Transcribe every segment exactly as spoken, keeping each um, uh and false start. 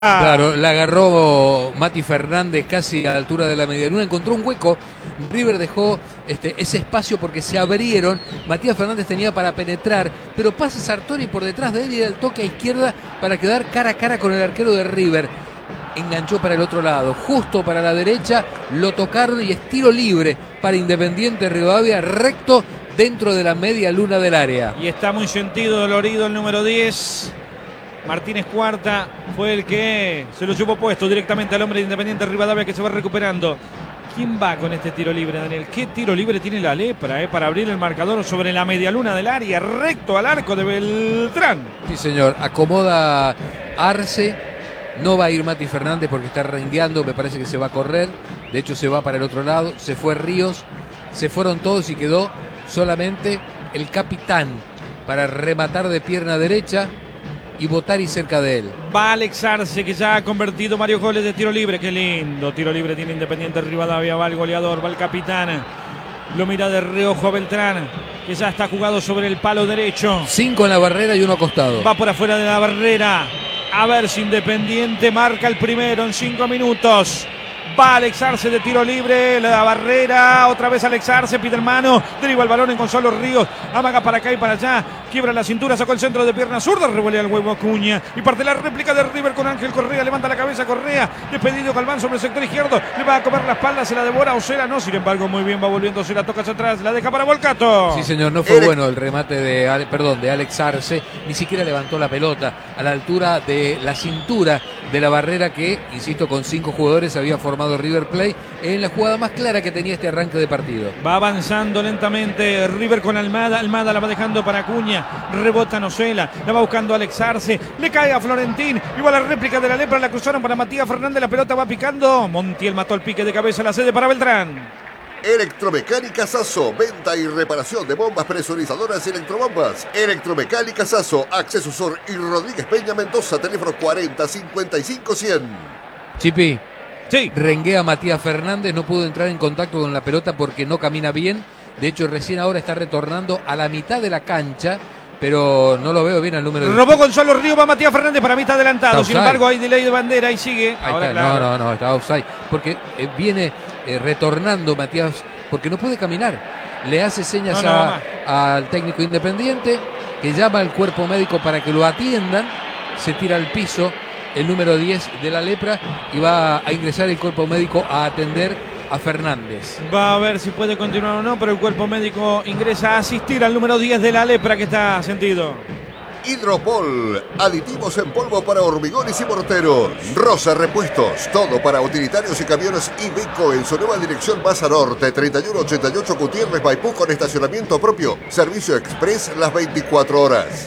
Claro, la agarró Mati Fernández casi a la altura de la medialuna, encontró un hueco, River dejó este, ese espacio porque se abrieron, Matías Fernández tenía para penetrar, pero pasa Sartori por detrás de él y da el toque a izquierda para quedar cara a cara con el arquero de River. Enganchó para el otro lado, justo para la derecha, lo tocaron y es tiro libre para Independiente Rivadavia, recto dentro de la media luna del área. Y está muy sentido, dolorido el número diez. Martínez Cuarta fue el que se lo llevó puesto directamente al hombre de Independiente Rivadavia, que se va recuperando. ¿Quién va con este tiro libre, Daniel? ¿Qué tiro libre tiene la Lepra eh, para abrir el marcador sobre la medialuna del área, recto al arco de Beltrán? Sí, señor. Acomoda Arce. No va a ir Mati Fernández porque está rengueando. Me parece que se va a correr. De hecho, se va para el otro lado. Se fue Ríos. Se fueron todos y quedó solamente el capitán para rematar de pierna derecha y Botari cerca de él. Va Alex Arce, que ya ha convertido varios goles de tiro libre. Qué lindo tiro libre tiene Independiente Rivadavia. Va el goleador, va el capitán. Lo mira de reojo a Beltrán, que ya está jugado sobre el palo derecho. Cinco en la barrera y uno acostado. Va por afuera de la barrera. A ver si Independiente marca el primero en cinco minutos. Va Alex Arce de tiro libre, la barrera, otra vez Alex Arce, pide el mano, deriva el balón en Gonzalo Ríos, amaga para acá y para allá, quiebra la cintura, sacó el centro de pierna zurda, revolea el huevo Acuña y parte la réplica de River con Ángel Correa, levanta la cabeza Correa, despedido Galván sobre el sector izquierdo, le va a comer la espalda, se la devora Osela, no, sin embargo muy bien, va volviendo, se la toca hacia atrás, la deja para Volcato. Sí, señor, no fue el... bueno el remate de, Ale, perdón, de Alex Arce, ni siquiera levantó la pelota a la altura de la cintura de la barrera que, insisto, con cinco jugadores había formado River Plate en la jugada más clara que tenía este arranque de partido. Va avanzando lentamente River con Almada, Almada la va dejando para Acuña, rebota Nosela, la va buscando Alex Arce, le cae a Florentín, y va la réplica de la Lepra, la cruzaron para Matías Fernández, la pelota va picando, Montiel mató el pique de cabeza, la cede para Beltrán. Electromecánica Sasso, venta y reparación de bombas presurizadoras y electrobombas. Electromecánica Sasso, Acceso Sur y Rodríguez Peña Mendoza, teléfono cuarenta cincuenta y cinco cien. Chipi, sí. Renguea Matías Fernández, no pudo entrar en contacto con la pelota porque no camina bien. De hecho, recién ahora está retornando a la mitad de la cancha, pero no lo veo bien al número. Robó Gonzalo Ríos, va Matías Fernández, para mí está adelantado. Sin embargo, hay delay de bandera y sigue. Ahí ahora, está. claro. No, no, no, está offside. Porque eh, viene eh, retornando Matías, porque no puede caminar. Le hace señas no, no, a, al técnico Independiente, que llama al cuerpo médico para que lo atiendan. Se tira al piso el número diez de la Lepra y va a ingresar el cuerpo médico a atender a Fernández. Va a ver si puede continuar o no, pero el cuerpo médico ingresa a asistir al número diez de la Lepra, que está sentido. Hidropol, aditivos en polvo para hormigones y morteros. Rosa Repuestos, todo para utilitarios y camiones Iveco en su nueva dirección Baza Norte, treinta y uno ochenta y ocho Gutiérrez Maipú, con estacionamiento propio. Servicio express las veinticuatro horas.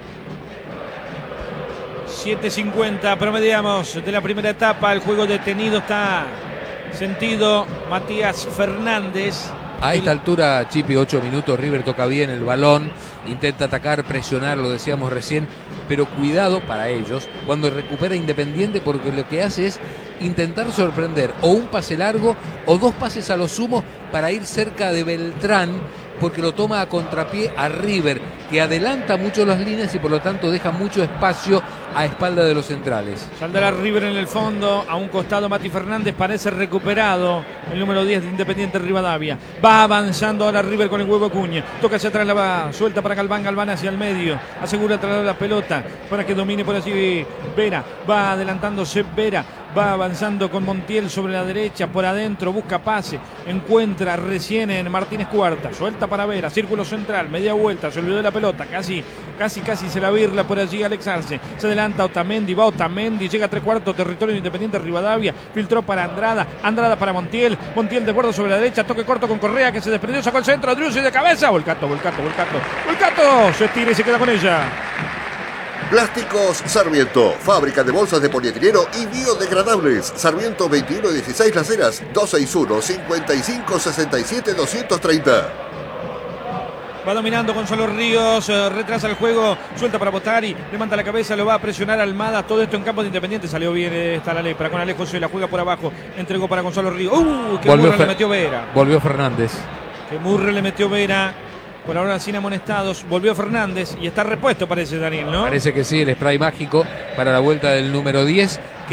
siete cincuenta promediamos de la primera etapa. El juego detenido, está sentido Matías Fernández. A esta altura, Chipi, ocho minutos, River toca bien el balón, intenta atacar, presionar, lo decíamos recién, pero cuidado para ellos cuando recupera Independiente, porque lo que hace es intentar sorprender o un pase largo o dos pases a lo sumo para ir cerca de Beltrán, porque lo toma a contrapié a River, que adelanta mucho las líneas y por lo tanto deja mucho espacio a espalda de los centrales. Saldrá River en el fondo, a un costado Mati Fernández, parece recuperado el número diez de Independiente Rivadavia. Va avanzando ahora River con el huevo Acuña, toca hacia atrás, la va, suelta para Galván, Galván hacia el medio, asegura traer la pelota para que domine por allí Vera, va adelantándose Vera, va avanzando con Montiel sobre la derecha, por adentro, busca pase, encuentra recién en Martínez Cuarta, suelta para Vera, círculo central, media vuelta, se olvidó de la pelota, casi, casi, casi se la birla por allí Alex Arce, se adelanta Otamendi, va Otamendi, llega a tres cuartos, territorio Independiente Rivadavia, filtró para Andrada, Andrada para Montiel, Montiel de bordo sobre la derecha, toque corto con Correa, que se desprendió, sacó el centro, Driussi de cabeza, Volcato, Volcato, Volcato, Volcato, se estira y se queda con ella. Plásticos Sarmiento, fábrica de bolsas de polietileno y biodegradables. Sarmiento veintiuno dieciséis Las Heras, dos seis uno, cincuenta y cinco sesenta y siete, doscientos treinta. Va dominando Gonzalo Ríos, eh, retrasa el juego, suelta para Botari, levanta la cabeza, lo va a presionar Almada, todo esto en campo de Independiente, salió bien esta la Lepra, con Alejo se la juega por abajo, entregó para Gonzalo Ríos, ¡uh! ¡Qué murra le metió Vera! Volvió Fernández. ¡Qué murra le metió Vera! por ahora sin amonestados. Volvió Fernández y está repuesto, parece, Daniel, ¿no? Parece que sí, el spray mágico para la vuelta del número diez.